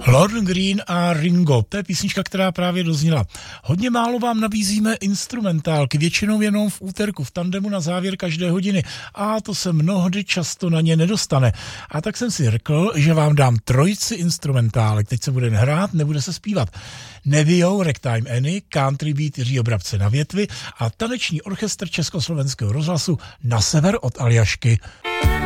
Lord Green a Ringo, to je písnička, která právě dozněla. Hodně málo vám nabízíme instrumentálky, většinou jenom v úterku, v tandemu na závěr každé hodiny a to se mnohdy často na ně nedostane. A tak jsem si řekl, že vám dám trojici instrumentálek, teď se bude hrát, nebude se zpívat. Nevyjou Ragtime Annie, Country Beat Jiřího Brabce na větvi a taneční orchestr Československého rozhlasu Na sever od Aljašky.